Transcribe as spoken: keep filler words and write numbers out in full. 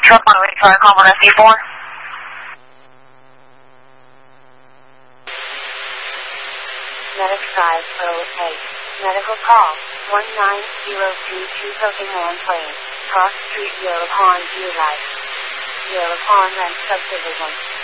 Truck one eight five, call one S E four. Medic five oh eight. Medical call, one nine zero two two Buckingham Plain, Cross Street, Yellow Pond, View Life. Yellow Pond and Subdivision.